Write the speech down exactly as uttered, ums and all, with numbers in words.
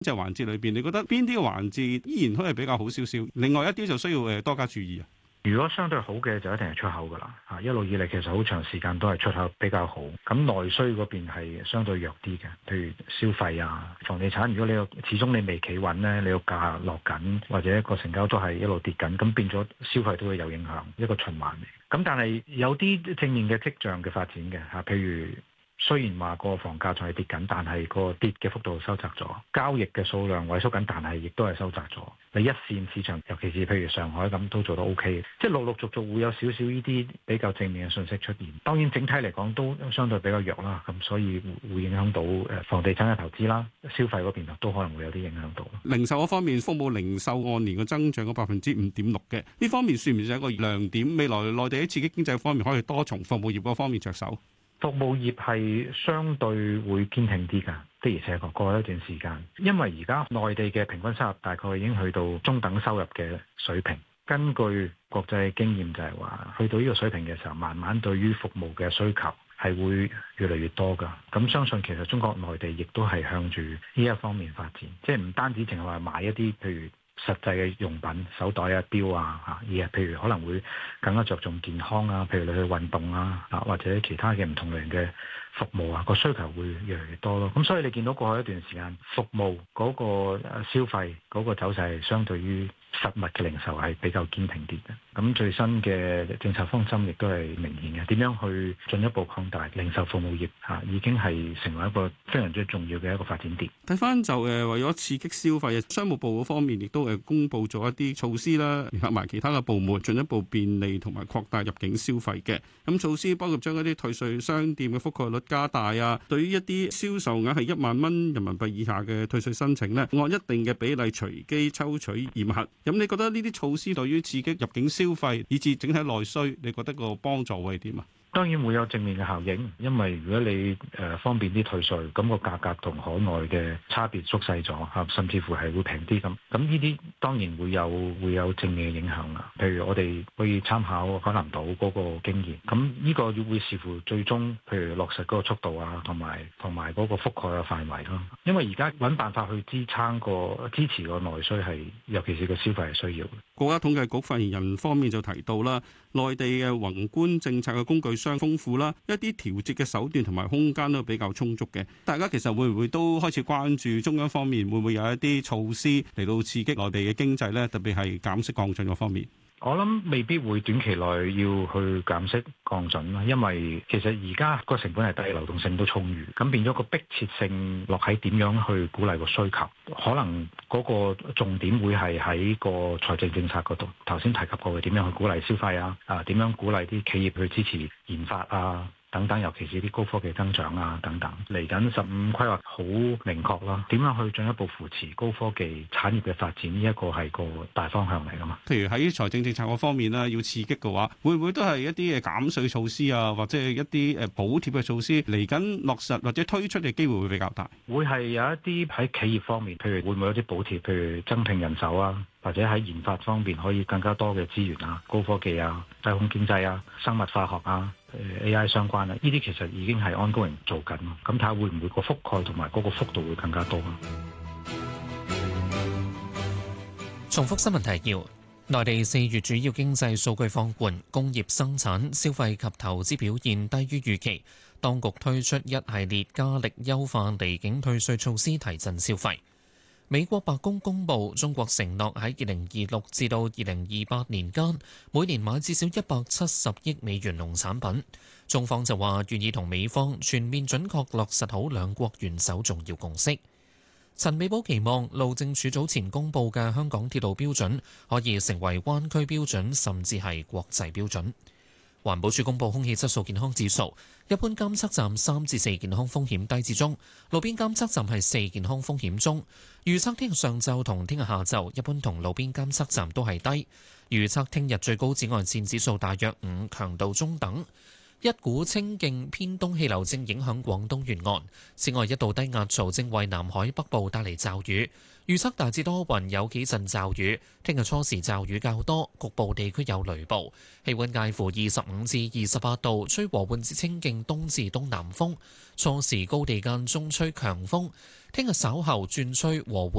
即係環節裏邊，你覺得邊啲嘅環節依然都係比較好少少？另外一啲就需要誒多加注意啊。 如果相對好嘅就一定係出口㗎啦，嚇一路以嚟其實好長時間都係出口比較好。咁內需嗰邊係相對弱啲嘅，譬如消費啊、房地產。如果你有始終你未企穩咧，你個價落緊，或者個成交都係一路跌緊，咁變咗消費都會有影響，一個循環嚟。咁但係有啲正面嘅跡象嘅發展嘅嚇，譬如。雖然話個房價仲係跌緊，但係個跌嘅幅度收窄咗，交易嘅數量萎縮緊，但係亦都係收窄咗。你一線市場，尤其是譬如上海咁，都做得 O K 嘅，即係陸陸續續會有少少呢啲比較正面嘅信息出現。當然整體嚟講都相對比較弱啦，咁所以會影響到誒房地產嘅投資啦、消費嗰邊都可能會有啲影響到。 零售嗰方面，服務零售按年嘅增長嘅百分之五點六嘅，呢方面算唔算係一個亮點？未來內地喺刺激經濟方面可以多從服務業嗰方面着手。 服務業係相對會堅挺啲㗎，的而且確過一段時間，因為而家內地嘅平均收入大概已經去到中等收入嘅水平。根據國際經驗就係話，去到呢個水平嘅時候，慢慢對於服務嘅需求係會越嚟越多㗎。咁相信其實中國內地亦都係向住呢一方面發展，即係唔單止淨係話買一啲譬如實際嘅用品、手袋啊、錶啊嚇，而係譬如可能會更加着重健康啊，譬如你去運動啊，啊或者其他嘅唔同類型嘅服務啊，個需求會越嚟越多咯。咁所以你見到過去一段時間，服務嗰個消費嗰個走勢係相對於實物嘅零售係比較堅挺啲嘅。咁最新嘅政策方針亦都係明顯嘅，點樣去進一步擴大零售服務業嚇，已經係成為一個非常之重要嘅一個發展點。 睇翻就誒為咗刺激消費，商務部嗰方面亦都誒公布咗一啲措施啦，聯合埋其他嘅部門進一步便利同埋擴大入境消費嘅。咁措施包括將一啲退稅商店嘅覆蓋率加大啊，對於一啲銷售額係一萬蚊人民幣以下嘅退稅申請呢，按一定嘅比例隨機抽取驗核。咁你覺得呢啲措施對於刺激入境消費以至整體內需，你覺得個幫助會係點啊？ 當然會有正面嘅效應，因為如果你誒方便啲退稅，咁個價格同海外嘅差別縮細咗嚇，甚至乎係會平啲咁。咁呢啲當然會有會有正面嘅影響啦。譬如我哋可以參考海南島嗰個經驗，咁呢個會視乎最終譬如落實嗰個速度啊，同埋同埋嗰個覆蓋嘅範圍咯。因為而家揾辦法去支撐個支持個內需係，尤其是個消費係需要。 國家統計局發言人方面就提到啦，內地嘅宏觀政策嘅工具相豐富啦，一啲調節嘅手段同埋空間都比較充足嘅。大家其實會唔會都開始關注中央方面會唔會有一啲措施嚟到刺激內地嘅經濟呢？特別係減息降準嗰方面。 我諗未必會短期內要去減息降準啦，因為其實而家個成本係低，流動性都充裕，咁變咗個迫切性落喺點樣去鼓勵個需求，可能嗰個重點會係喺個財政政策嗰度。頭先提及過嘅點樣去鼓勵消費啊，啊點樣鼓勵啲企業去支持研發啊。等等，尤其是啲高科技增長啊，等等，嚟緊十五規劃好明確啦。點樣去進一步扶持高科技產業嘅發展？呢一個係個大方向嚟噶嘛。 譬如喺財政政策嗰方面啦，要刺激嘅話，會唔會都係一啲嘅減稅措施啊，或者係一啲誒補貼嘅措施嚟緊落實或者推出嘅機會會比較大？ 會係有一啲喺企業方面，譬如會唔會有啲補貼，譬如增聘人手啊，或者喺研發方面可以更加多嘅資源啊，高科技啊，低空經濟啊，生物化學啊。A I 相關啊，呢啲其實已經係 ongoing 做緊咯，咁睇下會唔會個覆蓋同埋嗰個幅度會更加多啊？ 重複新聞提要：內地四月主要經濟數據放緩，工業生產、消費及投資表現低於預期。當局推出一系列加力優化離境退稅措施，提振消費。美國白宮公布，中國承諾喺二零二六至到二零二八年間，每年買至少一百七十億美元農產品。中方就話願意同美方全面準確落實好兩國元首重要共識。陳美寶期望路政署早前公布嘅香港鐵路標準可以成為灣區標準，甚至係國際標準。環保署公布空氣質素健康指數，一般監測站三至四健康風險低至中，路邊監測站係四健康風險中。預測聽日上晝同聽日下晝，一般同路邊監測站都係低。預測聽日最高紫外線指數大約五，強度中等。 一股清勁偏東氣流正影響廣東沿岸，此外一道低壓槽正為南海北部帶嚟驟雨。預測大致多雲，有幾陣驟雨。聽日初時驟雨較多，局部地區有雷暴。氣溫介乎二十五至二十八度，吹和緩至清勁東至東南風。初時高地間中吹強風。聽日稍後轉吹和緩